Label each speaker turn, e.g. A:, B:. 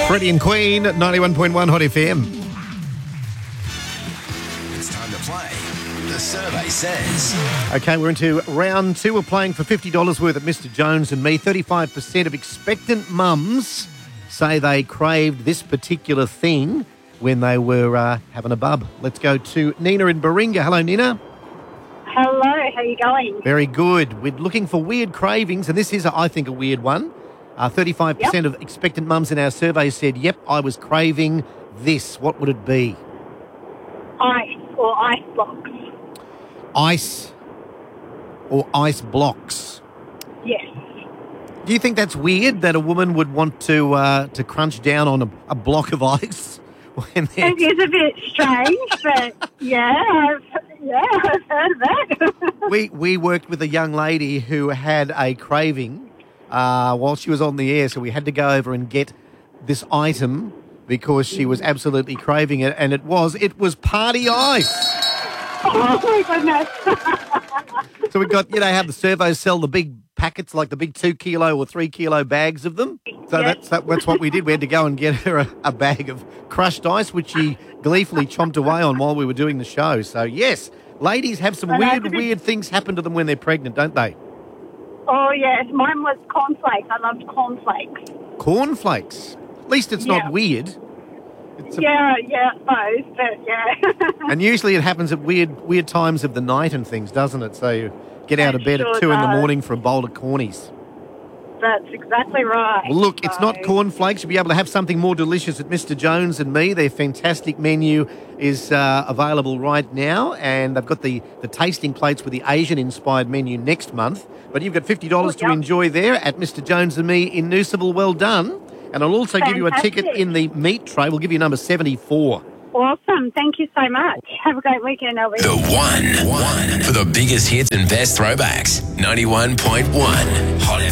A: Freddie and Queen at 91.1 Hot FM.
B: It's time to play. The survey says.
A: Okay, we're into round two. We're playing for $50 worth at Mr. Jones and me. 35% of expectant mums say they craved this particular thing when they were having a bub. Let's go to Nina in Baringa. Hello, Nina.
C: Hello, how are you going?
A: Very good. We're looking for weird cravings, and this is, I think, a weird one. 35% of expectant mums in our survey said, yep, I was craving this. What would it be?
C: Ice or ice blocks.
A: Ice or ice blocks.
C: Yes.
A: Do you think that's weird that a woman would want to crunch down on a block of ice? When
C: It is a bit strange, but I've heard of that.
A: we worked with a young lady who had a craving while she was on the air, so we had to go over and get this item because she was absolutely craving it, and it was party ice.
C: Oh my goodness.
A: So we got, how the servos sell the big packets, like the big 2 kilo or 3 kilo bags of them. So that's what we did. We had to go and get her a bag of crushed ice, which she gleefully chomped away on while we were doing the show. So yes, ladies have some weird things happen to them when they're pregnant, don't they?
C: Oh yes, mine was cornflakes. I loved cornflakes.
A: Cornflakes. At least it's not weird.
C: I suppose, but yeah.
A: And usually it happens at weird times of the night and things, doesn't it? So you get out of bed at 2 in the morning for a bowl of cornies.
C: That's exactly right.
A: Well, look, it's not cornflakes. You'll be able to have something more delicious at Mr. Jones and me. Their fantastic menu is available right now, and they've got the tasting plates with the Asian-inspired menu next month. But you've got $50 to enjoy there at Mr. Jones and me in Noosaville. Well done. And I'll also give you a ticket in the meat tray. We'll give you number 74.
C: Awesome. Thank you so much. Have a great weekend, LB.
B: The one for the biggest hits and best throwbacks. 91.1 Hot